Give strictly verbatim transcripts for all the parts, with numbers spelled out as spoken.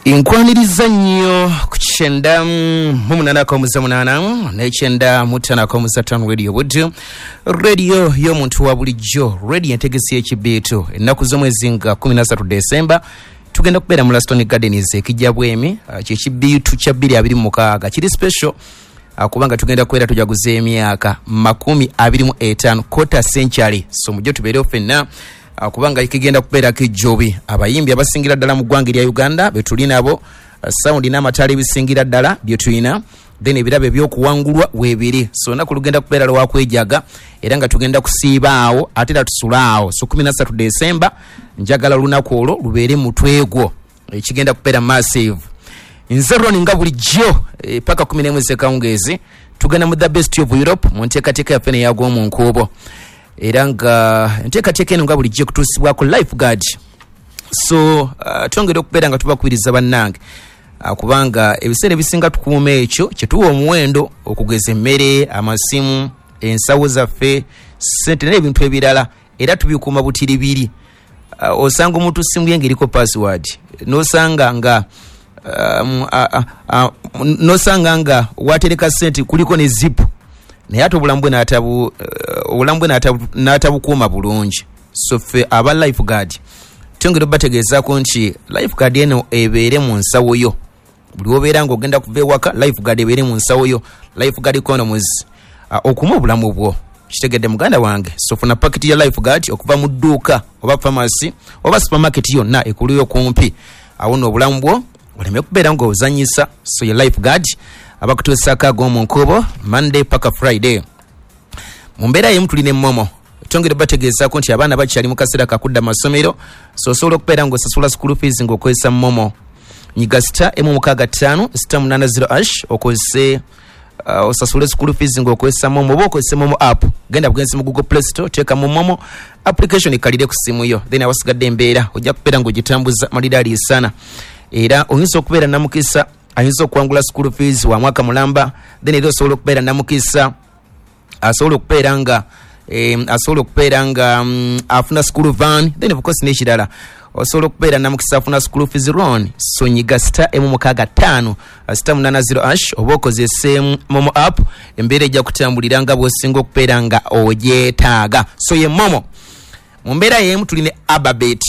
Inkwaniriza nnyo ku kyenda mu munana akomuza munana n'ekyenda mu ttaano akomuza ttaano radio buddu radio y'omuntu wa bulijjo radio entegesi y'ekibiitu ennaku z'omwezi nga kumi na ssatu Desemba tugenda kubeera mu Laston Gardens ekijja bwemi ky'ekibiitu kya bbiri abiri mu mukaaga kiri special kubanga tugenda kubeera tujaguza emyaka makumi abiri mu etaano quarter century so mujjo tubeere ffenna kubanga ikigenda kubeera kijjobi abayimbi abasingira ddala mu ggwanga lya Uganda betuli nabo sound n'amatala ebisingira ddala bye tulina then ebirabe ebyokuwangulwa weebiri so naku lugenda kubeera lwa kwejaga era nga tugenda kusiiba awo ate era tusula awo so kumi na ssatu Desemba njagala lunaku olwo lubeere mutwegwo ekigenda kubeera massive nze Ron nga bulijjo e, paka kumi n'emu Sekawungezi tugenda mu the best of Europe mu nteekateeka yaffe n'eyagw'omu nkuubo era nga nteekateeka eno nga bulijjo kutuusibwako lifeguard so uh, twongera okubeera nga tubakubiriza bannange uh, kubanga ebiseera ebisinga tukuuma ekyo kyetuwa omuwendo okugeza emmere amasimu ensawo zaffe ssente n'ebintu ebirala era tubikuuma butiribiri uh, osanga omuntu simu ye ng'eriko password n'osanga nga um, uh, uh, uh, n'osanga nga watereka ssente kuliko ne zipu naye ate obulamu bwe n'atabu uh, obulamu bwe n'atabukuuma bulungi so ffe aba lifeguard twongera obategeezaako nti lifeguard eno ebeere mu nsawo yo buli obeera ng'ogenda kuva ewaka lifeguard ebeere mu nsawo yo lifeguard economies uh, okuma obulamu bwo kitegedde muganda wange so funa paketi ya lifeguard okuva mu dduuka oba pharmacy oba supermarket yonna ekuluyo kumpi awo nno obulamu bwo oleme kubeera ng'ozanyisa so ya lifeguard abakutuusako ag'omu nkuubo Monday paka Friday mu mbeera y'emu tulina emmomo twongera bategeezaako nti abaana bakyali mu kaseera kakudda masomero so osobola okubeera ng'osasula school fees ng'okozesa mmomo nyiga sita emu mukaaga ttaano sita munaana zero ash okozese uh, osasule school fees ng'okozesa mmomo oba okozese mmomo app genda bugenzi mu Google Play Store teeka mu mmomo application ekalire ku simu yo then awasigadde embeera ojja kubeera ng'ogitambuza malira aliisana era oyinza okubeera namukisa ayinza okuwangula school fees wa mwaka mulamba then era osobola okubeera namukisa asobola okubeera nga eh, asobola okubeera nga um, afuna school van then of course n'ekirala osobola okubeera namukisa afuna school fees loan so nyiga sita emu mukaaga ttaano sita munaana zero ash oba okozese momo app embeera ejja kutambulira nga bw'osinga okubeera nga ogyetaaga so ye momo mu mbeera y'emu tuline Ababet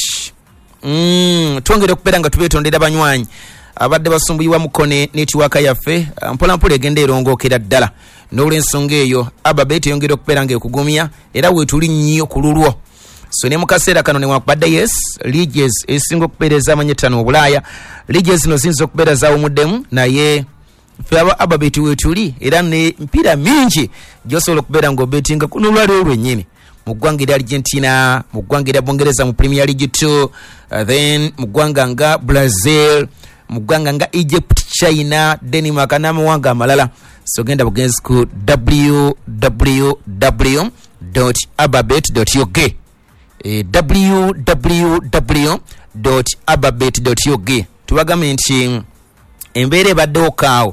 mm, twongera okubeera nga tubeetondera banywanyi abadde basumbuyibwa mukone netiwaka yaffe mpola mpola egenda erongookera ddala n'olw'ensonga eyo Ababet yongera okubeera nga ekugumya era weetuli nnyo ku lulwo so ne mu kaseera kano newakubadde yes leagues esinga okubeera ez'amanya ettaano mu Bulaaya leagues zino ziyinza okubeera zaawumuddemu naye ffe aba Ababet weetuli era ne mpiira mingi gy'osobola okubeera ng'obetinga kuno olwaliwo lwennyini mu ggwanga erya Argentina mu ggwanga erya Bungereza mu Premier League two uh, then mu ggwanga nga Brazil mu ggwanga nga Egypt China Denmark n'amawanga amalala so genda bugenzi ku w w w dot ababet dot u k e, w w w dot ababet dot u k tubagambe nti embeera ebaddewo kaawo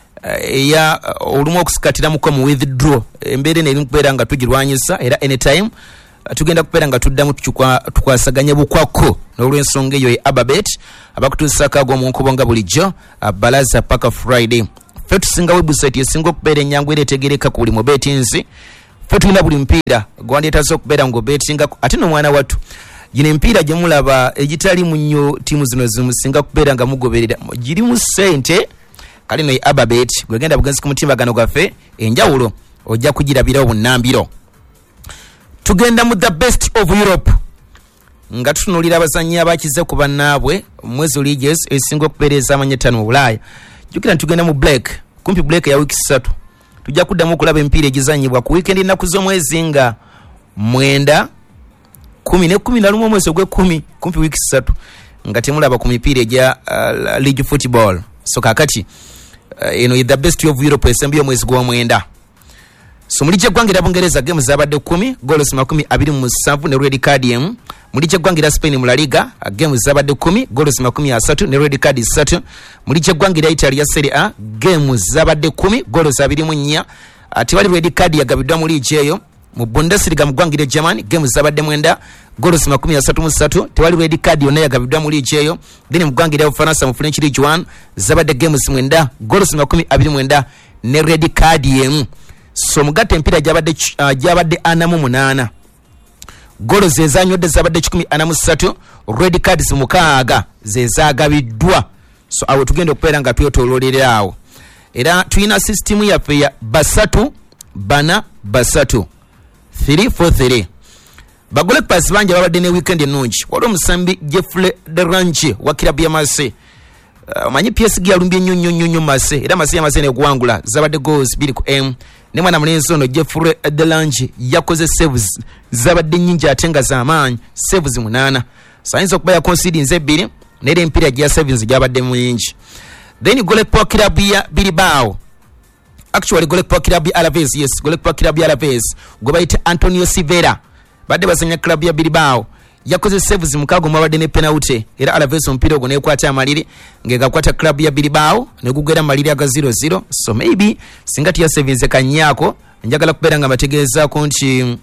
eya uh, olumu okusikatiramuko mu withdraw embeera eno eri kubeera nga tugirwanyisa era anytime tugenda kubeera nga tuddamu tukwasaganya bukwako n'olw'ensonga eyo ye Ababet abakutuusako ag'omu nkubo nga bulijjo Balaza paka Friday ffe tusinga website esinga okubeera ennyangu era etegereka ku buli mu betinzi ffe tulina buli mpiira gwandyetaze okubeera ng'obetingako ate n'omwana wattu gino empiira gye mulaba egitali mu nnyo ttiimu zino zimusinga kubeera nga mugoberera girimu ssente kale no ye Ababet gwegenda bugenzi ku mutimbagano gwaffe enjawulo ojja kugirabirawo bunnambiro tugenda mu the best of Europe nga tutunulira abazannyi abakize ku bannaabwe mwezi leagues esinga okubeera ez'amanya ettaano mu Bulaaya jjukira tugenda mu break kumpi break ya wiiki ssatu tujja kuddamu okulaba empiira egizannyibwa ku weekend ennaku z'omwezi nga mwenda kumi ne kumi na lumu omwezi ogw'ekkumi kumpi wiiki ssatu nga temulaba ku mipiira egya uh, league football so kakati uh, eno the best of Europe esembi y'omwezi gw'omwenda so muli ky'eggwanga erya Bungereza gemu zabadde kumi goals makumi abiri mu musanvu ne red card emu muli ky'eggwanga erya Spain mu La Liga gemu zabadde kumi goals makumi asatu ne red card ssatu muli ky'eggwanga erya Italy ya Serie A gemu zabadde kumi goals abiri mu nnya ate wali red card yagabiddwa mu liigi eyo mu Bundesliga mu ggwanga lya Germany games zabadde mwenda goals makumi asatu mu ssatu tewali red card yonna yagabiddwa mu league eyo. Then mu ggwanga lya Ufaransa mu French League one zabadde games mwenda goals makumi abiri mwenda ne red card yemu. So mugatte empira gyabadde uh, gyabadde ana mu munaana goals ezanyodde zabadde kikumi ana mu ssatu red cards mukaaga zezagabiddwa. So awo tugenda okubeera nga twetoloolera awo era tulina system yaffe ya basatu bana basatu three four three. Bagole pass banje babadde ne weekend ennungi waliwo musambi Jeffrey Derange wa kilabu ya Marseille. Uh, manyi P S G yalumbye nnyo nnyo nnyo Marseille era Marseille Marseille ne kuwangula zabadde goals two to M. Ne mwana mulenzi ono Jeffrey Derange yakoze saves zabadde nnyingi ate nga z'amaanyi saves munana. Sayinza okuba ya conceding ebbiri n'era empira gya saves gyabadde mungi. Then gole po kilabu ya Bilbao. Actually gole po kilabu ya Alaves, yes gole po kilabu ya Alaves gwe bayita Antonio Silveira badde basanya kilabu ya Bilbao yakoze saves mukago mwabadde ne penalty era Alaves ompira ogwo nekwata amaliri ng'egakwata kilabu ya Bilbao ne gugera amaliri aga zero zero. So maybe singati ya saves kanyako njagala kubeera nga mategeezaako nti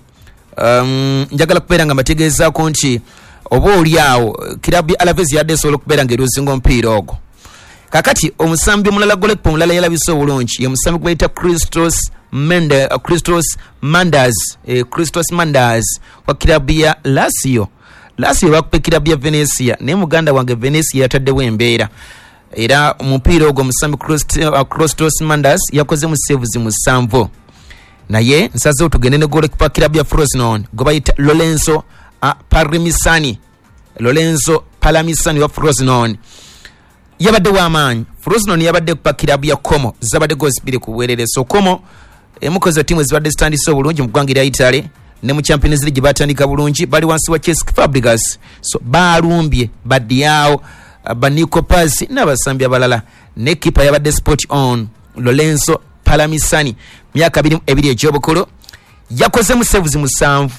um, njagala kubeera nga mategeezaako nti oba oli awo kilabu ya Alaves yadde esobola okubeera ng'eruzinga omupiira ogwo. Kakati omusambi mulala golepo mulala yalabise obulungi ye musambi gwebayita Christos Mende uh, Christos Mandaz eh, Christos Mandaz wa kilabu ya Lazio. Lazio bakupe kilabu ya Venezia ne muganda wange Venezia yataddewo embeera era omupiira ogwo musambi Christos Mandaz yakoze mu saves musanvu naye nsazeewo tugende ne golepo kilabu ya Frosinone gwe bayita Lorenzo uh, Parmisani Lorenzo Parmisani wa Frosinone yabadde w'amaanyi. Frosinone yabadde kupa kilabu ya Como zabadde goals bbiri ku bwerere. So Como emukoze timu ezibadde zitandise obulungi mu ggwanga lya Italy ne mu Champions League batandika bulungi bali wansi wa Cesc Fabregas. So balumbye Badiao Banico Paz n'abasambi abalala ne kipa yabadde sport on Lorenzo Parmisani myaka ebiri egy'obukulu yakoze mu saves musanvu.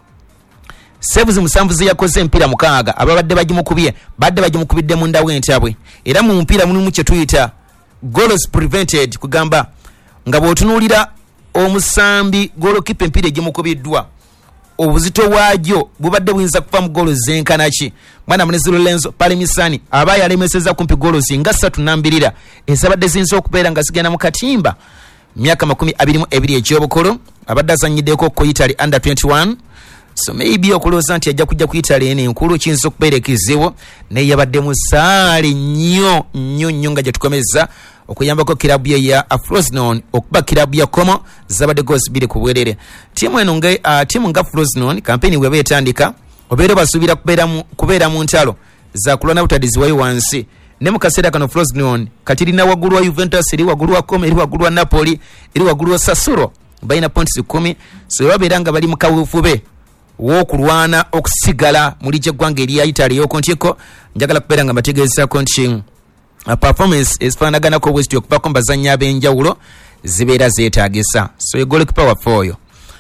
Saves musanvu ze yakoze empira mukaaga ababadde bagimukubye badde bagimukubidde mu ndawe entabwe era mu mpira mulimu kye tuyita goals prevented kugamba nga bw'otunuulira omusambi goalkeeper empira egimukubiddwa obuzito bwagyo bubadde buyinza kuva mu goals zenkanaki. Mwana munezi Lorenzo Parmisani aba yalemeseza kumpi goals nga ssatu nambirira ezabadde ziyinza okubeera nga zigenda mu katimba. Myaka makumi abiri mu ebiri egy'obukulu abadde azannyiddeko ku Italy under twenty-one. So maybe okulooza nti ajja kujja ku Italy eno enkulu kiyinza okubeera ekizibu naye yabadde musaale nnyo nnyo nnyo nga gye tukomeza okuyambako kilabu ya Frosinone okuba kilabu ya Como zabadde goals bbiri ku bwerere. Tiimu eno nga uh, tiimu nga Frosinone kampeni bweba etandika obeera basuubira kubeera mu, kubeera mu ntalo za kulwana butadde ziwayo wansi ne mu kaseera kano Frosinone kati lina waggulu wa Juventus eri waggulu wa Como eri waggulu wa Napoli eri waggulu wa Sassuolo balina points kumi. So babeera nga bali mu kawufube w'okulwana okusigala muri gy'eggwanga erya Italy yokontyeko. Njagala kubeera nga mbategeezaako nti uh, performance ezifaanaganako bwezityo okuvaako mbazannyi ab'enjawulo zibeera zeetaagisa. So egolikipa waffe oyo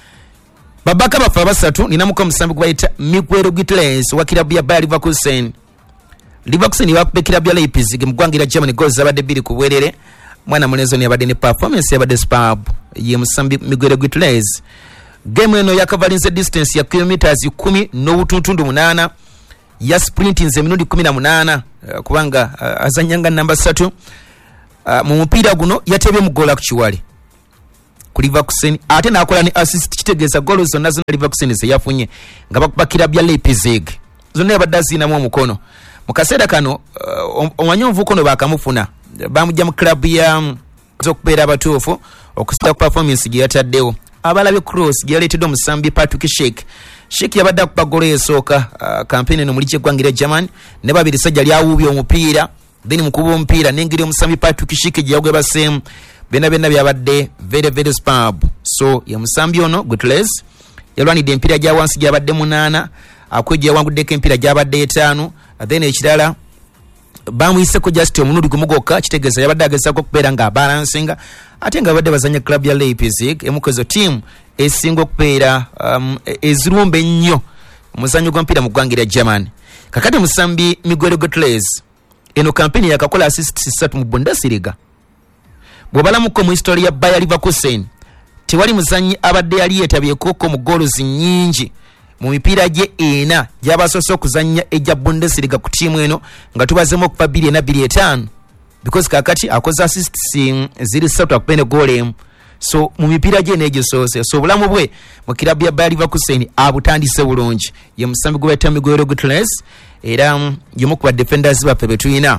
babaka baffe abasatu ninamuko omusambi gwe bayita Miguel Gutierrez wa kilabu ya Bayer Leverkusen. Leverkusen bakuba kilabu ya Leipzig mu ggwanga erya Germany goals zabadde bbiri ku bwerere. Mwana mulenzi ono yabadde ne performance yabadde superb ye musambi Miguel Gutierrez. Game eno yakavalinze distance ya kilometers kumi n'obutuntundu munana ya sprinting ze minuti kumi na munana uh, kubanga uh, azanyanga namba three uh, mu mupiira guno yatebye mu goal actually ku Leverkusen ate nakola ne assist kitegeeza goals zonna zonna Leverkusen ze yafunye nga bakuba kilabu ya Leipzig zonna yabadde azinamu omukono mu kaseera kano uh, omanyonvu kono bakamufuna bamujja mu kilabu ya um, okubeera abatuufu okusobola ku performance gye yataddewo. Abalabye cross gyaleetedde omusambi Patrick Schick. Schick yabadde akuba golo esooka uh, kampeni eno muli ky'eggwanga erya Germany ne babiri sajja lyawuubye omupiira then mukuba omupiira n'engeri omusambi Patrick Schick gye yagwe baseemu byonna byonna byabadde very very superb. So ye musambi ono Gutierrez yalwanidde empiira gya wansi gyabadde munaana akwejja yawanguddeko empiira gyabadde etaano then ekirala bamuyiseko just omunundi gumugoka kitegeeza yabadde agezaako okubeera nga abalansinga ate nga babadde bazanya club ya Leipzig emukozo team esinga okubeera um, ezirumba ennyo omuzannyo gw'omupiira mu ggwanga erya Germany. Kakati musambi Miguel Gutierrez eno kampeni yakakola assist ssatu mu Bundesliga. Bw'obalamuko mu history ya Bayer Leverkusen tewali muzanyi abadde yali yeetabyeko mu goals nnyingi mu mipiira gye ena gy'abasoose okuzannya ejja Bundesliga ku ttiimu eno nga tubazemu okupa bbiri ena bbiri etaano because kakati akoze assists ziri ssatu akupene goal emu. So mu mipiira gye n'egisoose, so obulamu bwe mu kirabu ya Bayer Leverkusen abutandise bulungi. Ye musambi gwe bayita Miguel Gutierrez era y'omu ku badefenders baffe be tulina.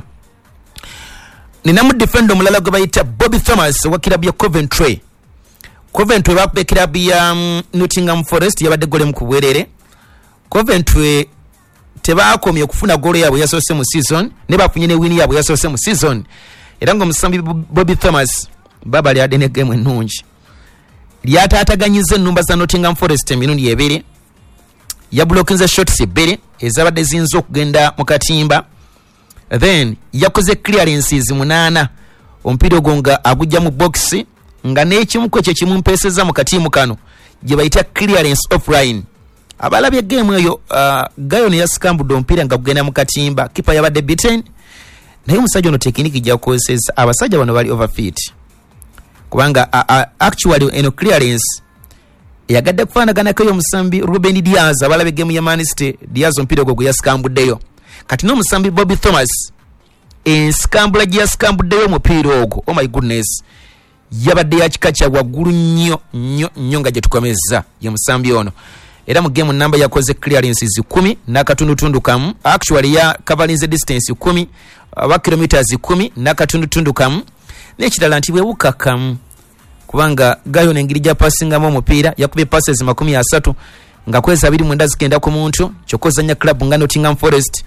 Ninamu defender omulala gwe bayita Bobby Thomas wa kirabu ya Coventry. Coventry bakuba kirabu ya um, Nottingham Forest yabadde gole mu kubwerere. Coventry tebaakomye okufuna golo yaabwe yasoose mu season ne bafunye ne win yaabwe yasoose mu season. Era ng'omusambi Bobby Thomas baba lyadde ne game ennungi. Lyataataganyiza ennumba za Nottingham Forest emirundi ebiri. Yabulookinze shots ebbiri ezabadde ziyinza okugenda mu katimba. Then yakoze clearances munaana omupiira ogwo nga agujja mu box nga n'ekimu kwe kye kimumpeeseza mu katiimu kano gye bayita clearance offline. Abalabye game eyo uh, Gayo ne yasikambudde omupiira nga gugenda mu katimba, kipa yabadde beaten, naye omusajja ono tekiniki gy'akozesa abasajja bano bali overfit kubanga uh, uh, actually eno clearance yagadde kufaanaganako y'omusambi Ruben Diaz. Abalabye game ya Man City, Diaz omupiira ogwo gwe yasikambuddeyo. Kati n'omusambi Bobby Thomas ensikambula gye yasikambuddeyo omupiira ogwo, oh my goodness, yabadde ya kika kya waggulu nnyo nnyo nnyo nga gye tukomezza ye musambi ono. Era mu game namba yakoze clearances kumi n'akatundutundu kamu, actually ya covering distance kumi aba kilometers kumi n'akatundutundu kamu, n'ekirala nti bwewuka kamu kubanga Gayo n'engeri gya passingamu omupiira yakubye passes makumi asatu nga kwezi abiri mwenda zigenda ku muntu kyokozanya club nga Nottingham Forest.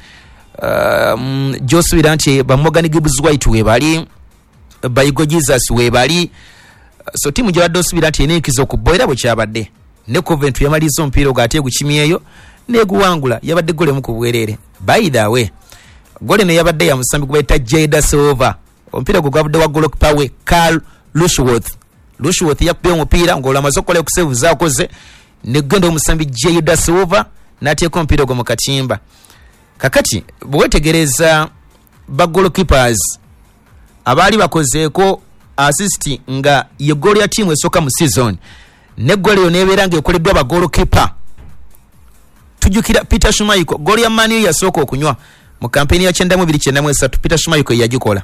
Um, Josubira nti ba Morgan Gibbs White we bali, Bayigo Jesus we bali, so timu gye badde osubira nti eneekiza okuboera bwe kyabadde. Ne Coventry yamaliza omupiira ogate gukimyeyo n'eguwangula yabadde gole mu kubwerere. By the way, gole ne yabadde ya musambi kubaita Jada Silva. Omupiira gwe gwabadde wa goalkeeper we Carl Lushworth. Lushworth yakubye omupiira ng'olamaze okukola ku save zaakoze ne genda omusambi Jada Silva n'ateeka omupiira gwe mu katimba. Kakati bwetegereza ba goalkeepers abali bakozeeko assist nga ye goal ya timu esooka mu season ne goal yo nebeera nga ekoleddwa ba goalkeeper. Tujukira Peter Schmeichel goal ya Man U yasooka okunywa mu kampeni ya kyenda mu bbiri kyenda mu esatu. Peter Schmeichel yagikola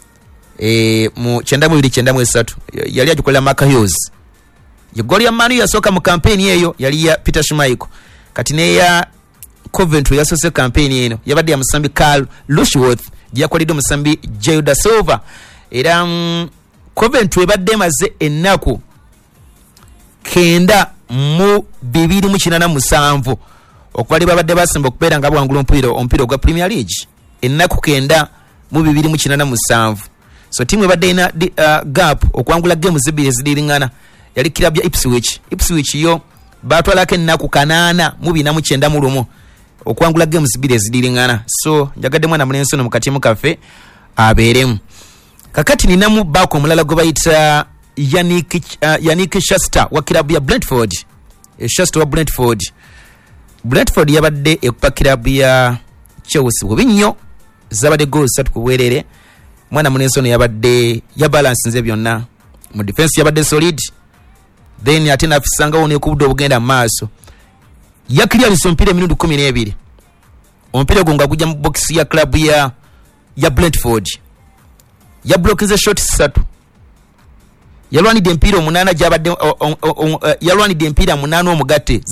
e mu kyenda mu bbiri kyenda mu esatu yali agikola Mark Hughes. Ye goal ya Man U yasooka mu kampeni eyo yali ya Peter Schmeichel. Kati ne ya Coventry yasose kampeni eno yabadde ya musambi Carl Lushworth gyakolidde musambi Jada Silva. Era um, Coventry badde maze ennaku kenda mu bibiri mu kinana musanvu okwali babadde basemba okubeera nga bwangula omupiira omupiira gwa Premier League. Ennaku kenda mu bibiri mu kinana musanvu. So timu ebadde ina uh, gap okwangula game zibiri ezidiringana yali club ya Ipswich. Ipswich yo batwalako ennaku kanaana mu bina mu kyenda mu lumu okwangula games zibiri ezidiringana. So njagadde mwana mulenzi ono mu katimu kaffe abeeremu. Kakati ninamu bako omulala gwe bayita Yannick uh, Yannick Shasta wa kirabu ya Brentford. E Shasta wa Brentford. Brentford yabadde ekupa kirabu ya Chelsea bubi nnyo zabadde goal ssatu ku bwerere. Mwana mulenzi ono yabadde ya balance nze byonna mu defense yabadde solid, then ate nafisanga wone kubudde obugenda maaso. Ya clearance omupiira emirundi kumi n'ebiri. Omupiira gwo nga gujja mu box ya club ya ya Brentford. Ya blockize shot ssatu. Yalwanidde empiira omunaana gyabadde yalwanidde empiira munaana omugatte.